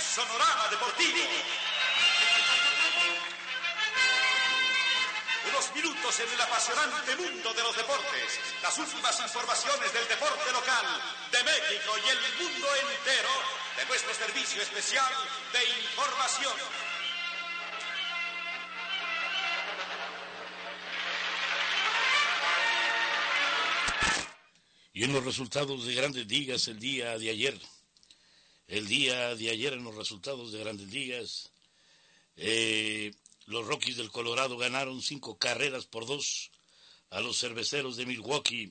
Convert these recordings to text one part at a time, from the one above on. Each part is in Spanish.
Sonorama Deportivo. Unos minutos en el apasionante mundo de los deportes. Las últimas informaciones del deporte local, de México y el mundo entero, de nuestro servicio especial de información. Y en los resultados de Grandes Ligas el día de ayer en los resultados de Grandes Ligas, los Rockies del Colorado ganaron 5-2 a los Cerveceros de Milwaukee,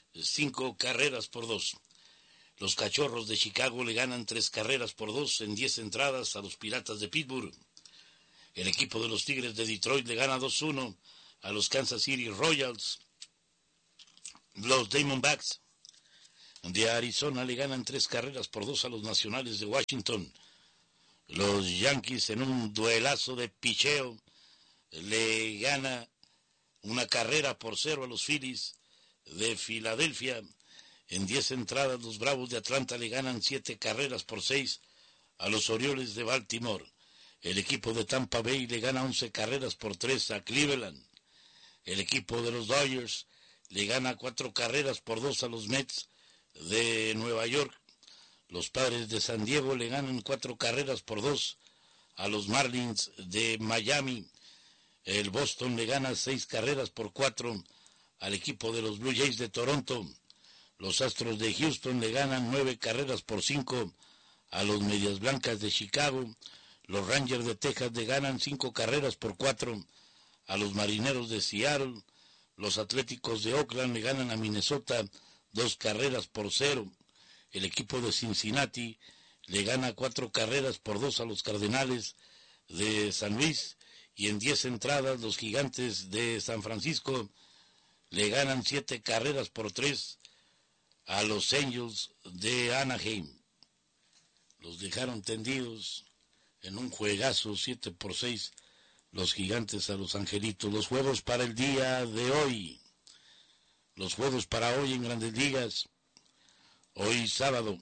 5-2. Los Cachorros de Chicago le ganan 3-2 en 10 entradas a los Piratas de Pittsburgh. El equipo de los Tigres de Detroit le gana 2-1 a los Kansas City Royals. Los Diamondbacks de Arizona le ganan 3-2 a los Nacionales de Washington. Los Yankees, en un duelazo de picheo, le gana 1-0 a los Phillies de Filadelfia. En 10 entradas, los Bravos de Atlanta le ganan 7-6 a los Orioles de Baltimore. El equipo de Tampa Bay le gana 11-3 a Cleveland. El equipo de los Dodgers le gana 4-2 a los Mets de Nueva York. Los Padres de San Diego le ganan 4-2 a los Marlins de Miami. El Boston le gana 6-4 al equipo de los Blue Jays de Toronto. Los Astros de Houston le ganan 9-5 a los Medias Blancas de Chicago. Los Rangers de Texas le ganan 5-4 a los Marineros de Seattle. Los Atléticos de Oakland le ganan a Minnesota 2-0. El equipo de Cincinnati le gana 4-2 a los Cardenales de San Luis. Y en 10 entradas, los Gigantes de San Francisco le ganan 7-3 a los Angels de Anaheim. Los dejaron tendidos en un juegazo 7-6 los Gigantes a los Angelitos. Los juegos para el día de hoy. Los juegos para hoy en Grandes Ligas. Hoy sábado,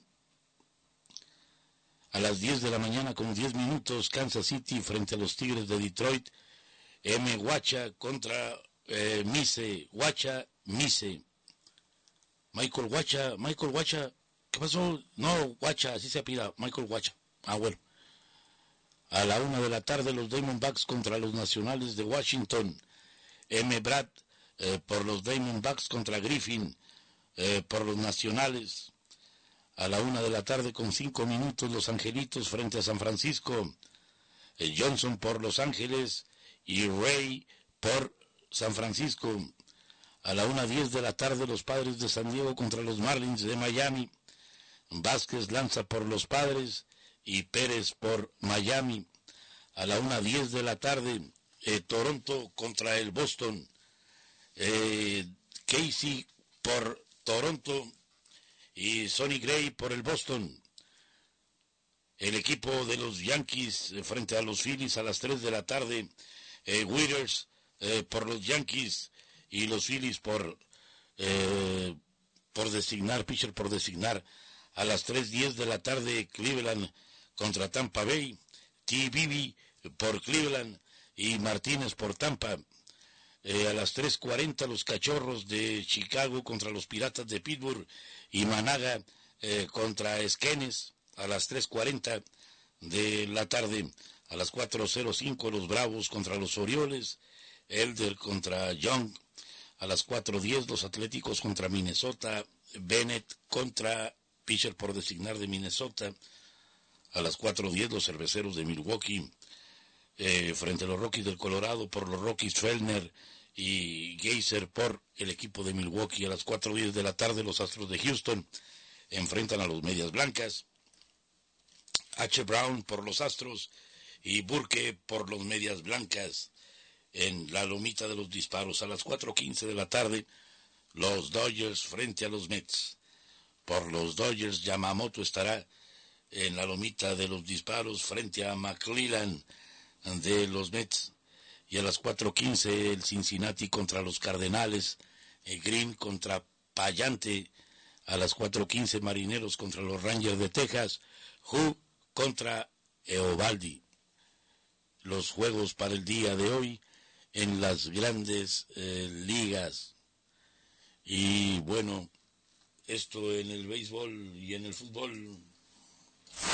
a las 10 de la mañana con 10 minutos, Kansas City frente a los Tigres de Detroit. Wacha contra Mise. Michael Wacha, ¿qué pasó? No, Wacha, así se apellida, Michael Wacha. Bueno. A la 1 de la tarde, los Diamondbacks contra los Nacionales de Washington. Brad por los Diamondbacks contra Griffin por los Nacionales. A la 1 de la tarde con 5 minutos, los Angelitos frente a San Francisco. Johnson por Los Ángeles y Ray por San Francisco. A la 1:10 de la tarde, los Padres de San Diego contra los Marlins de Miami. Vázquez lanza por los Padres y Pérez por Miami. A la 1:10 de la tarde, Toronto contra el Boston. Casey por Toronto y Sonny Gray por el Boston. El equipo de los Yankees frente a los Phillies a las 3 de la tarde. Withers por los Yankees y los Phillies por designar, pitcher por designar. A las 3:10 de la tarde, Cleveland contra Tampa Bay. T.B.B. por Cleveland y Martínez por Tampa. A las 3:40 los Cachorros de Chicago contra los Piratas de Pittsburgh y Managa contra Esquenes a las 3:40 de la tarde. A las 4:05 los Bravos contra los Orioles, Elder contra Young. A las 4:10 los Atléticos contra Minnesota, Bennett contra pitcher por designar de Minnesota. A las 4:10 los Cerveceros de Milwaukee frente a los Rockies del Colorado por los Rockies, Fellner y Geyser por el equipo de Milwaukee. A las 4:10 de la tarde los Astros de Houston enfrentan a los Medias Blancas. H. Brown por los Astros y Burke por los Medias Blancas en la lomita de los disparos. A las 4:15 de la tarde los Dodgers frente a los Mets. Por los Dodgers, Yamamoto estará en la lomita de los disparos frente a McClellan de los Mets. Y a las 4:15 el Cincinnati contra los Cardenales, Green contra Payante. A las 4:15 Marineros contra los Rangers de Texas, Hu contra Eovaldi. Los juegos para el día de hoy en las grandes ligas. Y bueno, esto en el béisbol y en el fútbol